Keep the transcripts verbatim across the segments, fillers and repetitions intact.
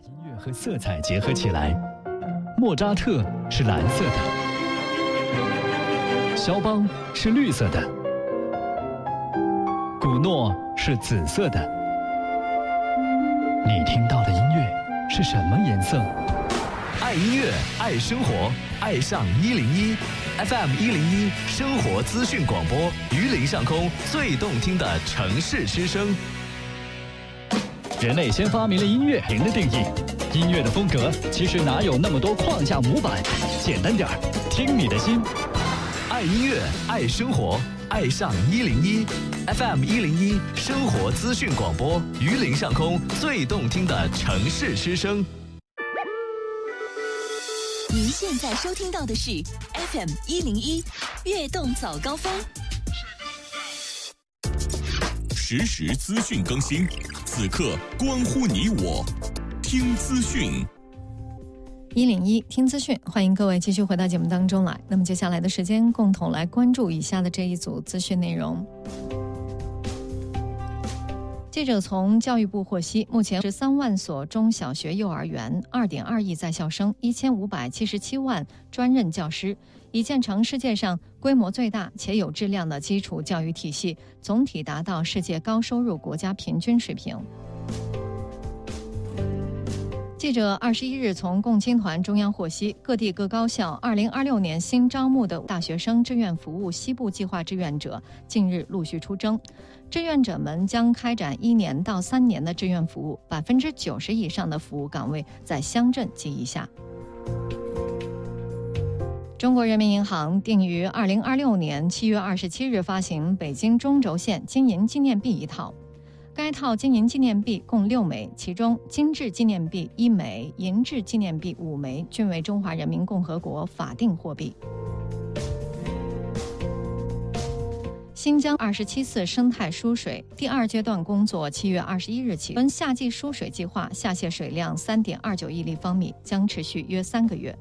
音乐和色彩结合起来，莫扎特是蓝色的，肖邦是绿色的，古诺是紫色的。你听到的音乐是什么颜色？ 爱音乐，爱生活，爱上一零一 F M 一零一生活资讯广播，榆林上空最动听的城市之声。 人类先发明了音乐零的定义，音乐的风格其实哪有那么多框架模板，简单点儿，听你的心。 爱音乐，爱生活，爱上一零一 F M 一零一生活资讯广播，榆林上空最动听的城市之声。 您现在收听到的是 F M 一零一悦动早高峰， 实时资讯更新，此刻关乎你我，听资讯。 一零一听资讯，欢迎各位继续回到节目当中来。那么接下来的时间，共同来关注以下的这一组资讯内容。记者从教育部获悉，目前十三万所中小学、幼儿园，二点二亿在校生，一千五百七十七万专任教师，已建成世界上规模最大且有质量的基础教育体系，总体达到世界高收入国家平均水平。记者二十一日从共青团中央获悉，各地各高校二零二六年新招募的大学生志愿服务西部计划志愿者近日陆续出征，志愿者们将开展一年到三年的志愿服务，百分之九十以上的服务岗位在乡镇及以下。中国人民银行定于二零二六年七月二十七日发行北京中轴线金银纪念币一套。该套金银纪念币共六枚，其中金质纪念币一枚，银质纪念币五枚，均为中华人民共和国法定货币。新疆二十七次生态疏水第二阶段工作七月二十一日起，本夏季疏水计划下泄水量三点二九亿立方米，将持续约三个月。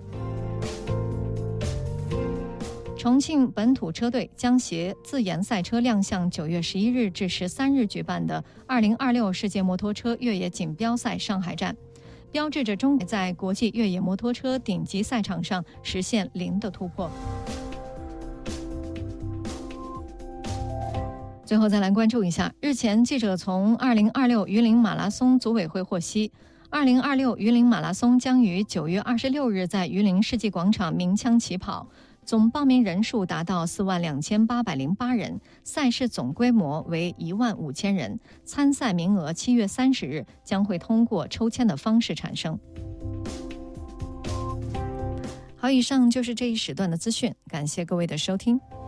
重庆本土车队将携自研赛车亮相九月十一日至十三日举办的二零二六世界摩托车越野锦标赛上海站，标志着中国在国际越野摩托车顶级赛场上实现零的突破。最后再来关注一下，日前记者从二零二六榆林马拉松组委会获悉，二零二六榆林马拉松将于九月二十六日在榆林世纪广场鸣枪起跑，总报名人数达到四万两千八百零八人，赛事总规模为一万五千人，参赛名额七月三十日将会通过抽签的方式产生。好，以上就是这一时段的资讯，感谢各位的收听。